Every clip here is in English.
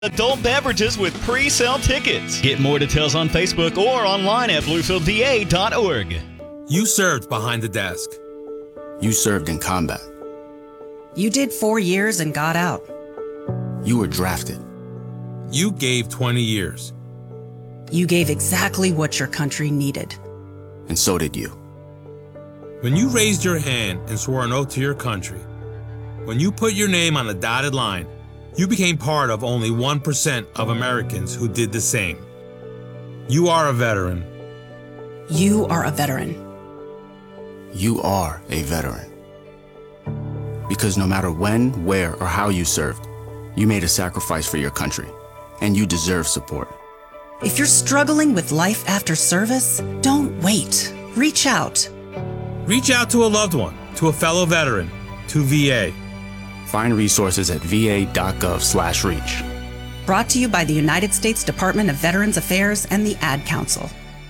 Adult beverages with pre-sale tickets. Get more details on Facebook or online at bluefieldva.org. You served behind the desk. You served in combat. You did 4 years and got out. You were drafted. You gave 20 years. You gave exactly what your country needed. And so did you. When you raised your hand and swore an oath to your country, when you put your name on a dotted line, you became part of only 1% of Americans who did the same. You are a veteran. You are a veteran. You are a veteran. Because no matter when, where, or how you served, you made a sacrifice for your country, and you deserve support. If you're struggling with life after service, don't wait. Reach out. Reach out to a loved one, to a fellow veteran, to VA. Find resources at va.gov/reach. Brought to you by the United States Department of Veterans Affairs and the Ad Council.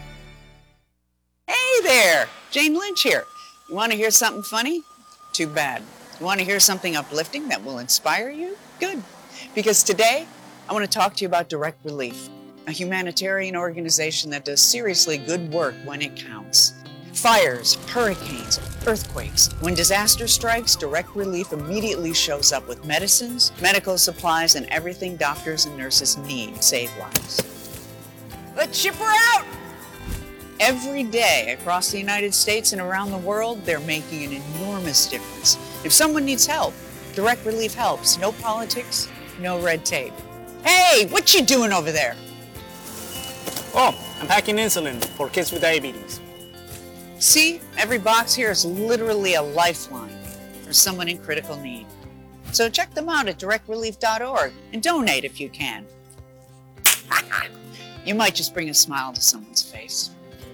Hey there, Jane Lynch here. You want to hear something funny? Too bad. You want to hear something uplifting that will inspire you? Good. Because today, I want to talk to you about Direct Relief, a humanitarian organization that does seriously good work when it counts. Fires, hurricanes, earthquakes. When disaster strikes, Direct Relief immediately shows up with medicines, medical supplies, and everything doctors and nurses need to save lives. Let's ship her out! Every day across the United States and around the world, they're making an enormous difference. If someone needs help, Direct Relief helps. No politics, no red tape. Hey, what you doing over there? Oh, I'm packing insulin for kids with diabetes. See, every box here is literally a lifeline for someone in critical need. So check them out at directrelief.org and donate if you can. You might just bring a smile to someone's face.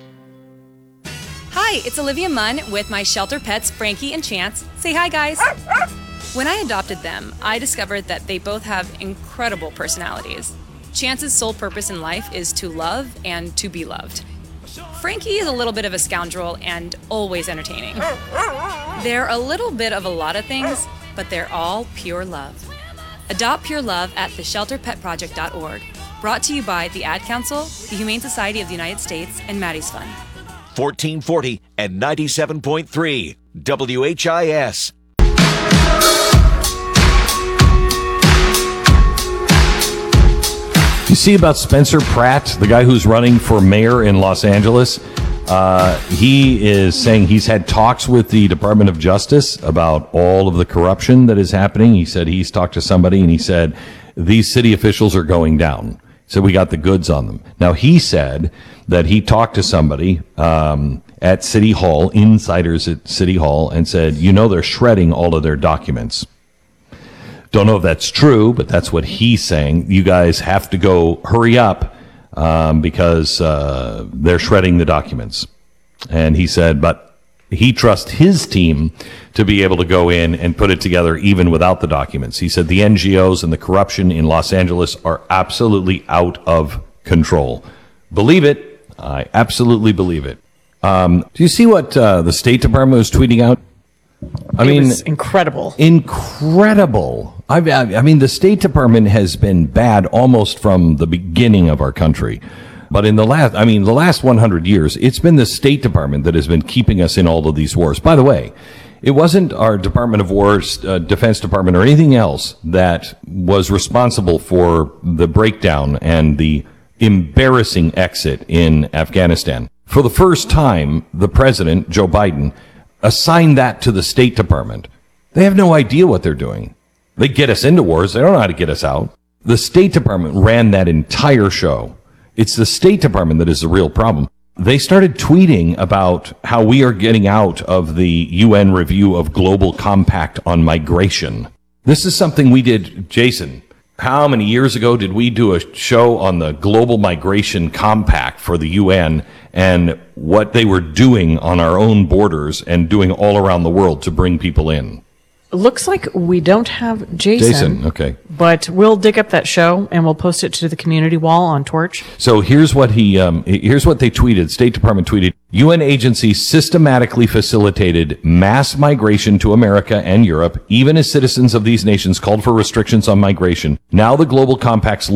Hi, it's Olivia Munn with my shelter pets, Frankie and Chance. Say hi, guys. When I adopted them, I discovered that they both have incredible personalities. Chance's sole purpose in life is to love and to be loved. Frankie is a little bit of a scoundrel and always entertaining. They're a little bit of a lot of things, but they're all pure love. Adopt pure love at theshelterpetproject.org. Brought to you by the Ad Council, the Humane Society of the United States, and Maddie's Fund. 1440 and 97.3 WHIS. You see about Spencer Pratt, the guy who's running for mayor in Los Angeles? He is saying he's had talks with the Department of Justice about all of the corruption that is happening. He said he's talked to somebody and he said these city officials are going down. So we got the goods on them. Now he said that he talked to somebody at City Hall, insiders at City Hall, and said, you know, they're shredding all of their documents. Don't know if that's true, but that's what he's saying. You guys have to go hurry up because they're shredding the documents. And he said, but he trusts his team to be able to go in and put it together even without the documents. He said the NGOs and the corruption in Los Angeles are absolutely out of control. Believe it. I absolutely believe it. Do you see what the State Department was tweeting out? I mean, it was incredible. Incredible. I mean, the State Department has been bad almost from the beginning of our country. But in the last 100 years, it's been the State Department that has been keeping us in all of these wars. By the way, it wasn't our Department of War's Defense Department or anything else that was responsible for the breakdown and the embarrassing exit in Afghanistan. For the first time, the president, Joe Biden, assigned that to the State Department. They have no idea what they're doing. They get us into wars. They don't know how to get us out. The State Department ran that entire show. It's the State Department that is the real problem. They started tweeting about how we are getting out of the UN review of Global Compact on migration. This is something we did, Jason. How many years ago did we do a show on the Global Migration Compact for the UN and what they were doing on our own borders and doing all around the world to bring people in? Looks like we don't have Jason. Okay. But we'll dig up that show and we'll post it to the community wall on Torch. So here's what here's what they tweeted. State Department tweeted, UN agencies systematically facilitated mass migration to America and Europe, even as citizens of these nations called for restrictions on migration. Now the global compact's